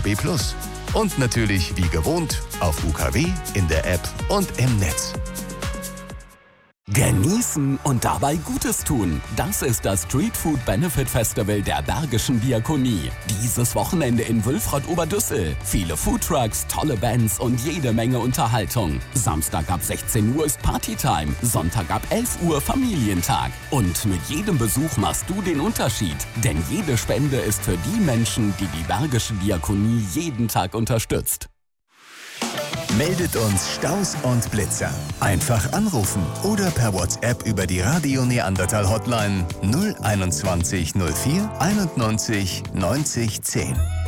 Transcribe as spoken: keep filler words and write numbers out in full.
B plus. Und natürlich wie gewohnt auf U K W, in der App und im Netz. Genießen und dabei Gutes tun. Das ist das Street Food Benefit Festival der Bergischen Diakonie. Dieses Wochenende in Wülfrath-Oberdüssel. Viele Foodtrucks, tolle Bands und jede Menge Unterhaltung. Samstag ab sechzehn Uhr ist Partytime. Sonntag ab elf Uhr Familientag. Und mit jedem Besuch machst du den Unterschied. Denn jede Spende ist für die Menschen, die die Bergische Diakonie jeden Tag unterstützt. Meldet uns Staus und Blitzer. Einfach anrufen oder per WhatsApp über die Radio Neandertal Hotline null einundzwanzig null vier einundneunzig neunzig zehn.